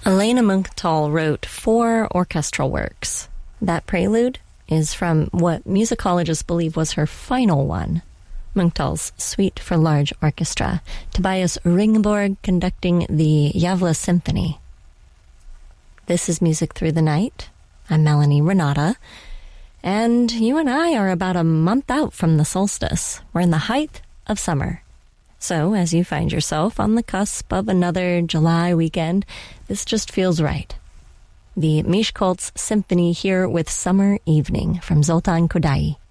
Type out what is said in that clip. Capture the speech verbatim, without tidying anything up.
Elena Munkhtall wrote four orchestral works. That prelude is from what musicologists believe was her final one, Munkhtall's Suite for Large Orchestra, Tobias Ringborg conducting the Gävle Symphony. This is Music Through the Night. I'm Melanie Renata, and you and I are about a month out from the solstice. We're in the height of summer. So, as you find yourself on the cusp of another July weekend, this just feels right. The Miskolc Symphony here with Summer Evening from Zoltan Kodaly.